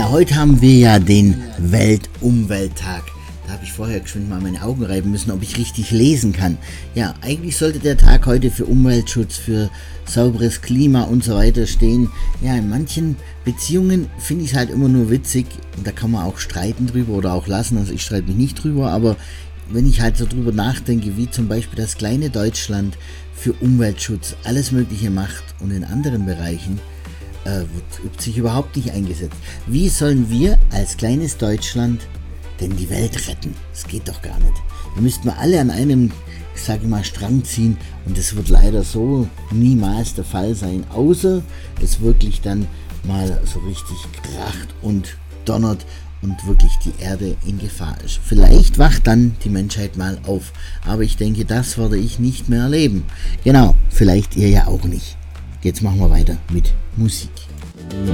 Ja, heute haben wir ja den Weltumwelttag. Da habe ich vorher geschwind mal meine Augen reiben müssen, ob ich richtig lesen kann. Ja, eigentlich sollte der Tag heute für Umweltschutz, für sauberes Klima und so weiter stehen. Ja, in manchen Beziehungen finde ich es halt immer nur witzig. Und da kann man auch streiten drüber oder auch lassen. Also ich streite mich nicht drüber, aber wenn ich halt so drüber nachdenke, wie zum Beispiel das kleine Deutschland für Umweltschutz alles Mögliche macht und in anderen Bereichen wird sich überhaupt nicht eingesetzt. Wie sollen wir als kleines Deutschland denn die Welt retten? Das geht doch gar nicht. Wir müssten alle an einem, ich sage mal, Strang ziehen und das wird leider so niemals der Fall sein, außer es wirklich dann mal so richtig kracht und donnert und wirklich die Erde in Gefahr ist. Vielleicht wacht dann die Menschheit mal auf, aber ich denke, das werde ich nicht mehr erleben. Genau, vielleicht ihr ja auch nicht. Jetzt machen wir weiter mit Musik.